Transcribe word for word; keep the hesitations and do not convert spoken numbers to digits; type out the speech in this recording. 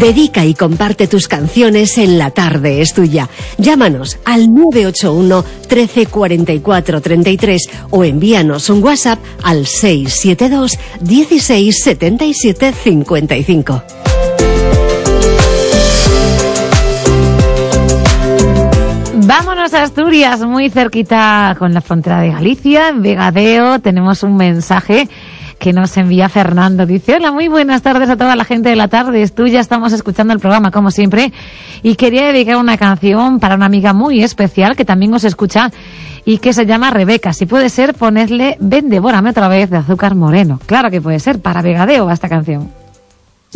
Dedica y comparte tus canciones en La Tarde es Tuya. Llámanos al nueve ocho uno, trece, cuarenta y cuatro, treinta y tres o envíanos un WhatsApp al seis siete dos, dieciséis, setenta y siete, cincuenta y cinco. Vámonos a Asturias, muy cerquita con la frontera de Galicia, en Vegadeo. Tenemos un mensaje que nos envía Fernando. Dice: hola, muy buenas tardes a toda la gente de La Tarde es Tuya. Estamos escuchando el programa como siempre y quería dedicar una canción para una amiga muy especial que también os escucha y que se llama Rebeca. Si puede ser, ponedle Ven, devórame otra vez de Azúcar Moreno. Claro que puede ser, para Vegadeo va esta canción.